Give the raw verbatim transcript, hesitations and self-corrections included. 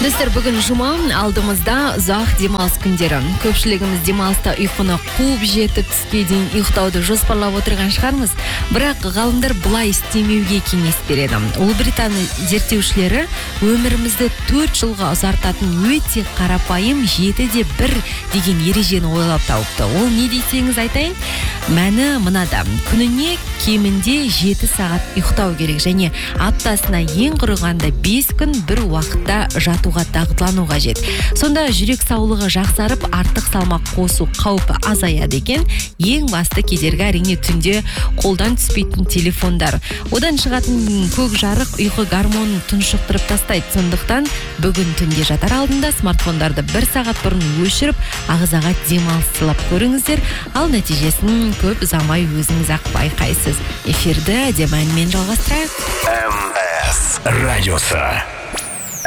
Достар, бүгін жұма, алдымызда ұзақ демалыс күндері. Көпшілігіміз демалыста ұйқыны қуып жетіп түске дейін ұйықтауды жоспарлап отырған шығармыз. Бірақ ғалымдар бұлай істемеуге кеңес береді. Ұлыбритания зерттеушілері өмірімізді төрт жылға ұзартатын өте қарапайым жеті де бір деген ережені ойлап тауыпты. Ол не десеңіз айтайын? Мәні мынада. Күніне кемінде жеті сағат ұйықтау керек және аптасына ең құрығанда бес күн бір уақытта жатуға дағдылану қажет. Сонда жүрек саулығы жақсарып, артық салмақ қосу қаупі азаяды екен. Ең басты кедергі әрине түнде қолдан түспейтін телефондар. Одан шығатын көк жарық ұйқы гормонын тұншықтырып тастайды. Сондықтан бүгін түнде жатар алдында смартфондарды бір сағат бұрын өшіріп, ағзаға демалыс сыйлап көріңіздер. Ал нәтижесін көп ұзамай өзіңіз ақ байқайсыз. Эфирді әдемі әнмен жалғастырайық. эм эс радиосы.